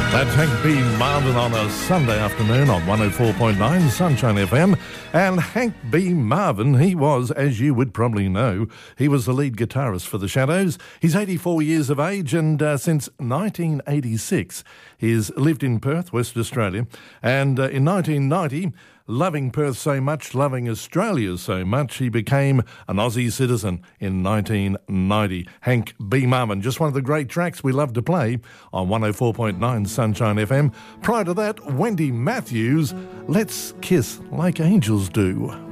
That's Hank B. Marvin on a Sunday afternoon on 104.9 Sunshine FM. And Hank B. Marvin, he was, as you would probably know, he was the lead guitarist for The Shadows. He's 84 years of age and since 1986 he's lived in Perth, West Australia. And in 1990, loving Perth so much, loving Australia so much, he became an Aussie citizen in 1990. Hank B. Marvin, just one of the great tracks we love to play on 104.9 Sunshine FM. Prior to that, Wendy Matthews, Let's Kiss Like Angels Do.